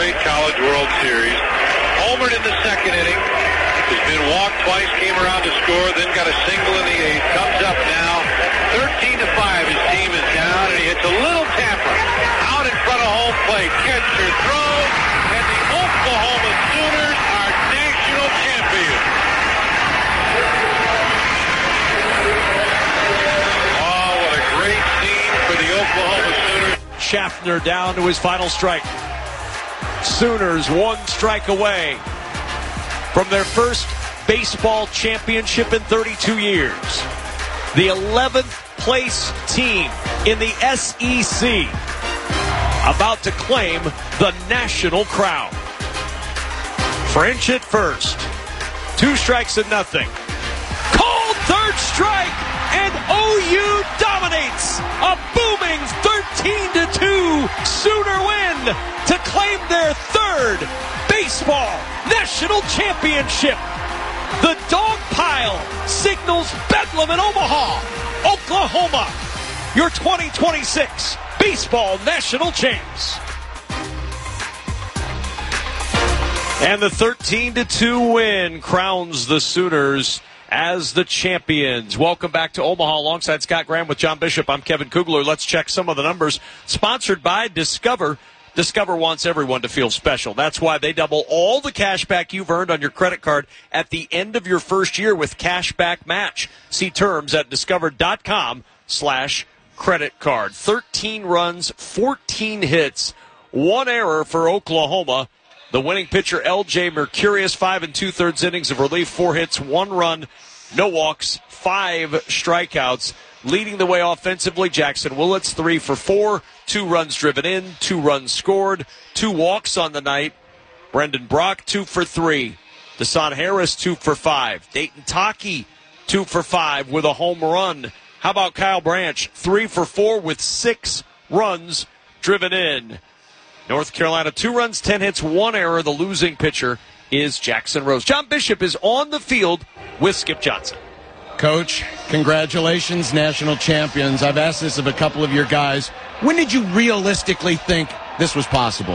great College World Series. Homered in the second inning. Has been walked twice, came around to score, then got a single in the eighth. Comes up now, 13-5. His team is down, and he hits a little tamper out in front of home plate. Catcher throws, and the Oklahoma Sooners are national champions. Oh, what a great scene for the Oklahoma Sooners. Schaffner down to his final strike. Sooners one strike away from their first baseball championship in 32 years. The 11th place team in the SEC about to claim the national crown. French at first. 2 strikes and nothing. Called third strike, and OU dominates. A booming 13-2 Sooner win to claim their third baseball national championship. The dog pile signals Bedlam in Omaha, Oklahoma, your 2026 baseball national champs. And the 13-2 win crowns the Sooners as the champions. Welcome back to Omaha alongside Scott Graham with John Bishop. I'm Kevin Kugler. Let's check some of the numbers. Sponsored by Discover. Discover wants everyone to feel special. That's why they double all the cash back you've earned on your credit card at the end of your first year with Cashback Match. See terms at discover.com/credit card. 13 runs, 14 hits, 1 error for Oklahoma. The winning pitcher, L.J. Mercurius, 5 2/3 innings of relief, 4 hits, 1 run, no walks, 5 strikeouts. Leading the way offensively, Jackson Willits, 3 for 4, 2 runs driven in, 2 runs scored, 2 walks on the night. Brendan Brock, 2 for 3. Desan Harris, 2 for 5. Dayton Taki, 2 for 5 with a home run. How about Kyle Branch, 3 for 4 with 6 runs driven in. North Carolina, 2 runs, 10 hits, 1 error. The losing pitcher is Jackson Rose. John Bishop is on the field with Skip Johnson. Coach, congratulations, national champions. I've asked this of a couple of your guys. When did you realistically think this was possible?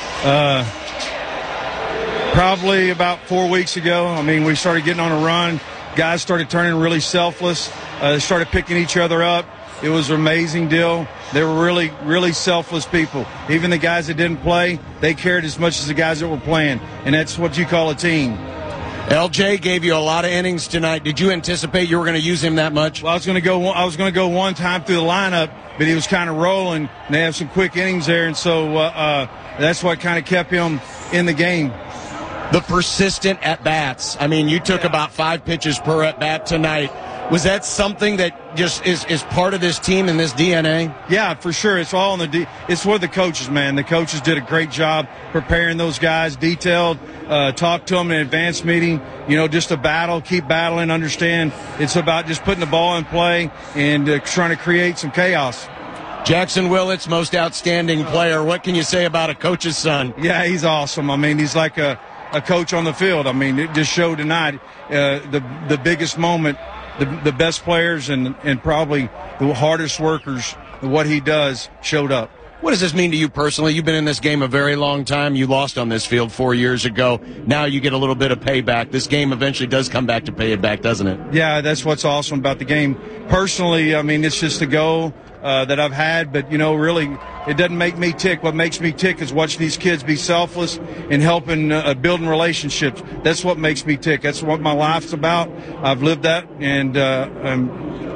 Probably about 4 weeks ago. I mean, we started getting on a run. Guys started turning really selfless. They started picking each other up. It was an amazing deal. They were really, really selfless people. Even the guys that didn't play, they cared as much as the guys that were playing. And that's what you call a team. LJ gave you a lot of innings tonight. Did you anticipate you were going to use him that much? Well, I was going to go one time through the lineup, but he was kind of rolling, and they have some quick innings there, and so that's what kind of kept him in the game. The persistent at-bats. I mean, you took about 5 pitches per at-bat tonight. Was that something that just is part of this team and this DNA? Yeah, for sure. It's all in it's for the coaches, man. The coaches did a great job preparing those guys, detailed, talked to them in an advanced meeting, just to battle, keep battling, understand it's about just putting the ball in play and trying to create some chaos. Jackson Willits, most outstanding player. What can you say about a coach's son? Yeah, he's awesome. I mean, he's like a coach on the field. I mean, it just showed tonight the biggest moment. The best players and probably the hardest workers, what he does, showed up. What does this mean to you personally? You've been in this game a very long time. You lost on this field 4 years ago. Now you get a little bit of payback. This game eventually does come back to pay it back, doesn't it? Yeah, that's what's awesome about the game. Personally, I mean, it's just a goal that I've had, but, really, it doesn't make me tick. What makes me tick is watching these kids be selfless and helping building relationships. That's what makes me tick. That's what my life's about. I've lived that, and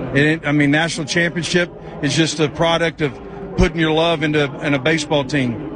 national championship is just a product of putting your love into a baseball team.